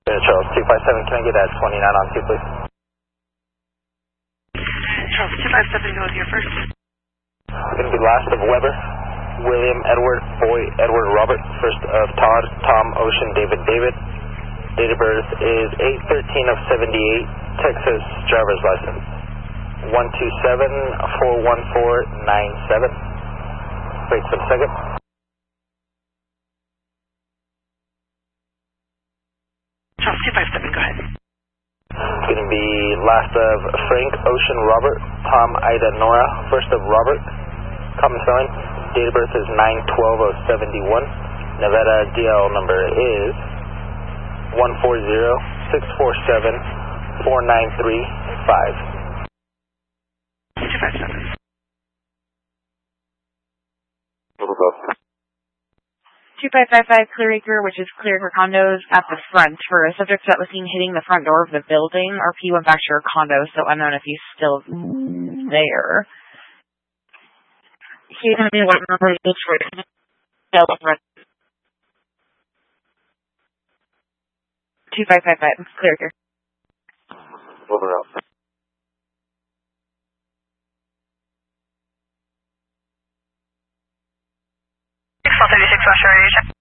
Charles 257, can I get that 29 on 2, please? Charles 257, go with your first. Going to be last of Weber, William, Edward, Boy, Edward, Robert, first of Todd, Tom, Ocean, David, David. Date of birth is 8/13 of 78, Texas driver's license. 127-414-97. Wait for a second. Charles 257, go ahead. It's going to be last of Frank, Ocean, Robert, Tom, Ida, Nora, first of Robert. Common spelling. Date of birth is 9/12 of 71. Nevada DL number is 140-647-4935. 257. 2555 Clearacre, which is Clearacre condos at the front for a subject that was seen hitting the front door of the building. RP went back to your condo, so unknown if he's still there. He's going to be what number is this for? 2555 Clearacre. Over out. 636 West Road.